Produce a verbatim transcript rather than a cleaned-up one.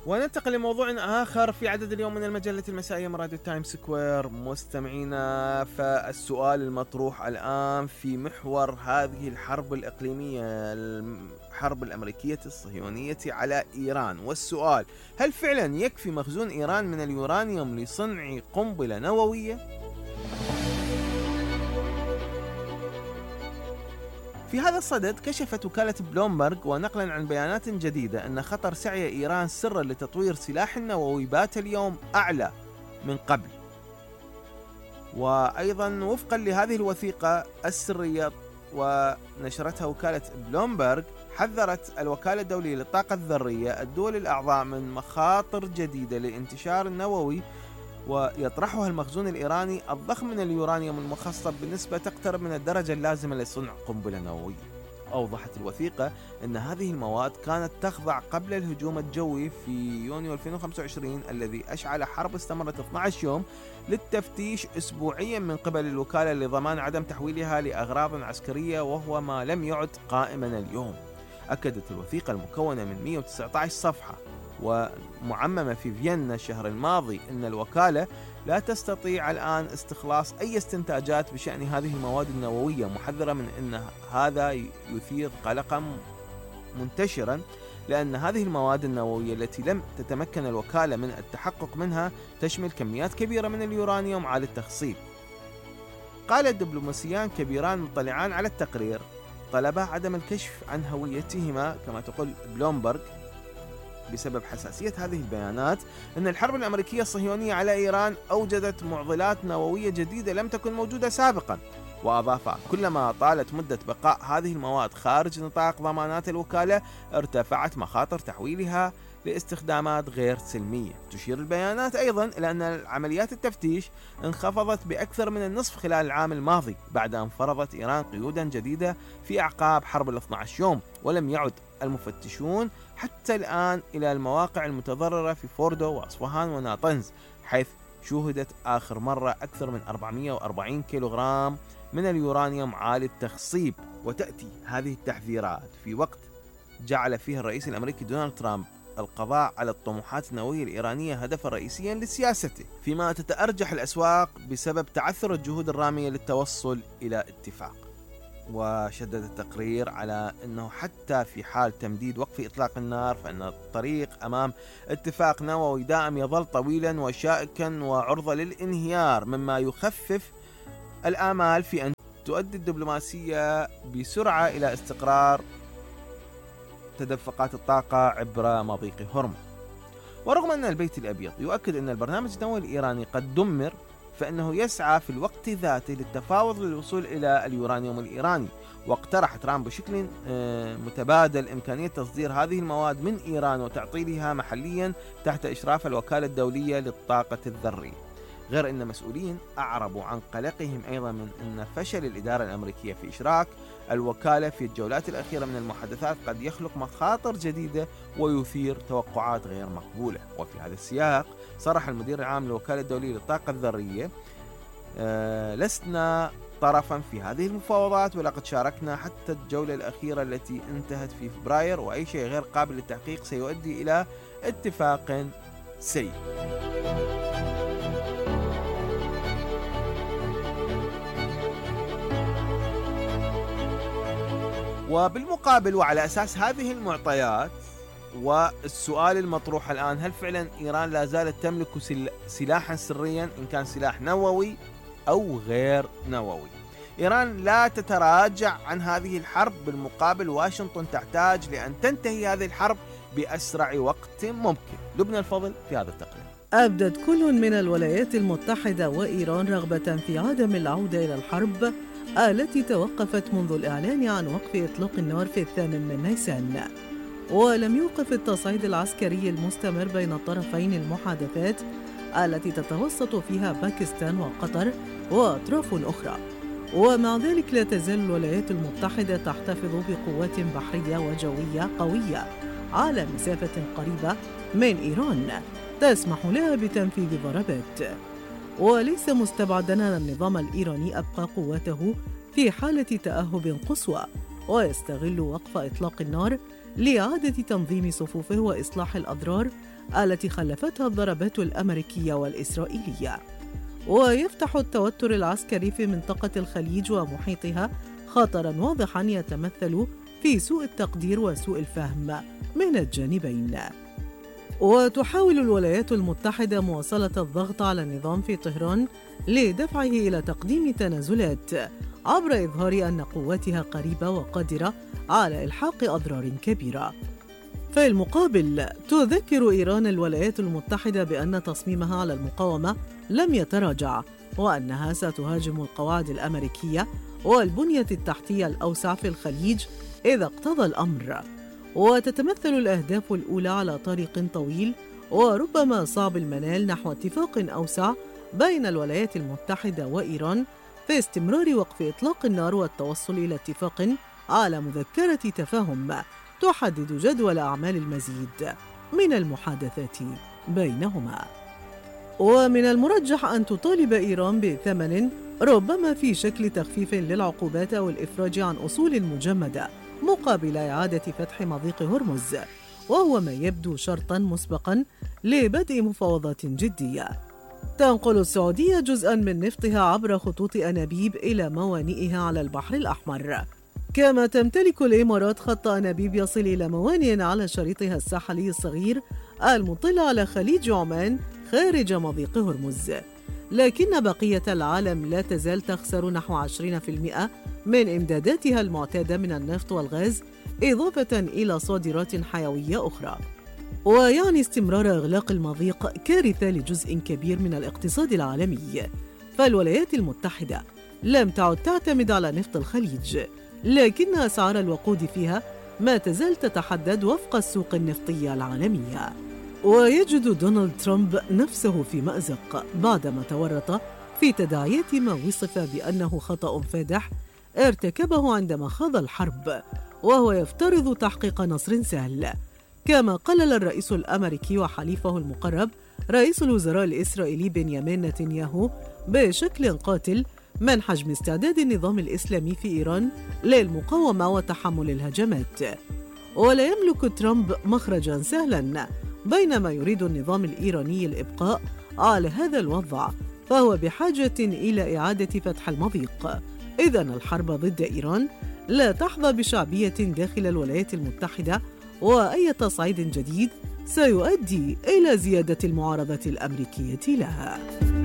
وننتقل لموضوع آخر في عدد اليوم من المجلة المسائية من راديو تايم سكوير. مستمعينا، فالسؤال المطروح الآن في محور هذه الحرب الإقليمية، الحرب الأمريكية الصهيونية على إيران، والسؤال: هل فعلا يكفي مخزون إيران من اليورانيوم لصنع قنبلة نووية؟ في هذا الصدد كشفت وكالة بلومبرغ ونقلا عن بيانات جديدة أن خطر سعي إيران سرا لتطوير سلاح نووي بات اليوم أعلى من قبل. وأيضا وفقا لهذه الوثيقة السرية ونشرتها وكالة بلومبرغ، حذرت الوكالة الدولية للطاقة الذرية الدول الأعضاء من مخاطر جديدة للانتشار النووي، ويطرحها المخزون الإيراني الضخم من اليورانيوم المخصب بنسبة تقترب من الدرجة اللازمة لصنع قنبلة نووية. أوضحت الوثيقة أن هذه المواد كانت تخضع قبل الهجوم الجوي في يونيو ألفين وخمسة وعشرين الذي أشعل حرب استمرت اثني عشر يوم للتفتيش أسبوعيا من قبل الوكالة لضمان عدم تحويلها لأغراض عسكرية، وهو ما لم يعد قائما اليوم. أكدت الوثيقة المكونة من مئة وتسعة عشر صفحة ومعممة في فيينا الشهر الماضي أن الوكالة لا تستطيع الآن استخلاص أي استنتاجات بشأن هذه المواد النووية، محذرة من أن هذا يثير قلقا منتشرا، لأن هذه المواد النووية التي لم تتمكن الوكالة من التحقق منها تشمل كميات كبيرة من اليورانيوم عالي التخصيب. قال دبلوماسيان كبيران مطلعان على التقرير طلبا عدم الكشف عن هويتهما كما تقول بلومبرغ بسبب حساسية هذه البيانات أن الحرب الأمريكية الصهيونية على إيران أوجدت معضلات نووية جديدة لم تكن موجودة سابقا. وأضاف: كلما طالت مدة بقاء هذه المواد خارج نطاق ضمانات الوكالة ارتفعت مخاطر تحويلها لاستخدامات غير سلمية. تشير البيانات أيضا إلى أن عمليات التفتيش انخفضت بأكثر من النصف خلال العام الماضي بعد أن فرضت إيران قيودا جديدة في أعقاب حرب الاثنى عشر يوم، ولم يعد المفتشون حتى الآن إلى المواقع المتضررة في فوردو وأصفهان وناطنز، حيث شوهدت آخر مرة أكثر من أربعمئة وأربعين كيلوغرام من اليورانيوم عالي التخصيب. وتأتي هذه التحذيرات في وقت جعل فيه الرئيس الأمريكي دونالد ترامب القضاء على الطموحات النووية الإيرانية هدفا رئيسيا لسياسته، فيما تتأرجح الأسواق بسبب تعثر الجهود الرامية للتوصل إلى اتفاق. وشدد التقرير على أنه حتى في حال تمديد وقف إطلاق النار فإن الطريق أمام اتفاق نووي دائم يظل طويلا وشائكا وعرضة للانهيار، مما يخفف الآمال في أن تؤدي الدبلوماسية بسرعة إلى استقرار تدفقات الطاقة عبر مضيق هرمز. ورغم أن البيت الأبيض يؤكد أن البرنامج النووي الإيراني قد دمر، فإنه يسعى في الوقت ذاته للتفاوض للوصول إلى اليورانيوم الإيراني. واقترح ترامب بشكل متبادل إمكانية تصدير هذه المواد من إيران وتعطيلها محليا تحت إشراف الوكالة الدولية للطاقة الذرية، غير أن مسؤولين أعربوا عن قلقهم أيضا من أن فشل الإدارة الأمريكية في إشراك الوكالة في الجولات الأخيرة من المحادثات قد يخلق مخاطر جديدة ويثير توقعات غير مقبولة. وفي هذا السياق صرح المدير العام للوكالة الدولية للطاقة الذرية: آه لسنا طرفا في هذه المفاوضات ولقد شاركنا حتى الجولة الأخيرة التي انتهت في فبراير، وأي شيء غير قابل للتحقيق سيؤدي إلى اتفاق سيء. وبالمقابل وعلى أساس هذه المعطيات والسؤال المطروح الآن: هل فعلا إيران لا زالت تملك سلاحا سريا إن كان سلاح نووي أو غير نووي؟ إيران لا تتراجع عن هذه الحرب، بالمقابل واشنطن تحتاج لأن تنتهي هذه الحرب بأسرع وقت ممكن. لبنى الفضل في هذا التقرير. أبدت كل من الولايات المتحدة وإيران رغبة في عدم العودة إلى الحرب التي توقفت منذ الإعلان عن وقف إطلاق النار في الثامن من نيسان. ولم يوقف التصعيد العسكري المستمر بين الطرفين المحادثات التي تتوسط فيها باكستان وقطر وأطراف أخرى. ومع ذلك لا تزال الولايات المتحدة تحتفظ بقوات بحرية وجوية قوية على مسافة قريبة من إيران تسمح لها بتنفيذ ضربات. وليس مستبعداً أن النظام الإيراني أبقى قواته في حالة تأهب قصوى ويستغل وقف إطلاق النار لإعادة تنظيم صفوفه وإصلاح الأضرار التي خلفتها الضربات الأمريكية والإسرائيلية. ويفتح التوتر العسكري في منطقة الخليج ومحيطها خطراً واضحاً يتمثل في سوء التقدير وسوء الفهم من الجانبين. وتحاول الولايات المتحدة مواصلة الضغط على النظام في طهران لدفعه إلى تقديم تنازلات عبر إظهار أن قواتها قريبة وقادرة على إلحاق أضرار كبيرة. في المقابل تذكر إيران الولايات المتحدة بأن تصميمها على المقاومة لم يتراجع، وأنها ستهاجم القواعد الأمريكية والبنية التحتية الأوسع في الخليج إذا اقتضى الأمر. وتتمثل الأهداف الأولى على طريق طويل وربما صعب المنال نحو اتفاق أوسع بين الولايات المتحدة وإيران في استمرار وقف إطلاق النار والتوصل إلى اتفاق على مذكرة تفاهم تحدد جدول أعمال المزيد من المحادثات بينهما. ومن المرجح أن تطالب إيران بثمن ربما في شكل تخفيف للعقوبات أو الإفراج عن أصول مجمدة مقابل إعادة فتح مضيق هرمز، وهو ما يبدو شرطاً مسبقاً لبدء مفاوضات جدية. تنقل السعودية جزءاً من نفطها عبر خطوط أنابيب إلى موانئها على البحر الأحمر، كما تمتلك الإمارات خط أنابيب يصل إلى موانئ على شريطها الساحلي الصغير المطل على خليج عمان خارج مضيق هرمز. لكن بقية العالم لا تزال تخسر نحو عشرين بالمئة من إمداداتها المعتادة من النفط والغاز، إضافة إلى صادرات حيوية أخرى. ويعني استمرار إغلاق المضيق كارثة لجزء كبير من الاقتصاد العالمي، فالولايات المتحدة لم تعد تعتمد على نفط الخليج، لكن أسعار الوقود فيها ما تزال تتحدد وفق السوق النفطية العالمية. ويجد دونالد ترامب نفسه في مأزق بعدما تورط في تداعيات ما وصف بأنه خطأ فادح ارتكبه عندما خاض الحرب، وهو يفترض تحقيق نصر سهل. كما قلل الرئيس الأمريكي وحليفه المقرب رئيس الوزراء الإسرائيلي بنيامين نتنياهو بشكل قاتل من حجم استعداد النظام الإسلامي في إيران للمقاومة وتحمل الهجمات. ولا يملك ترامب مخرجاً سهلاً، بينما يريد النظام الإيراني الإبقاء على هذا الوضع، فهو بحاجة إلى إعادة فتح المضيق. إذن الحرب ضد إيران لا تحظى بشعبية داخل الولايات المتحدة، وأي تصعيد جديد سيؤدي إلى زيادة المعارضة الأمريكية لها.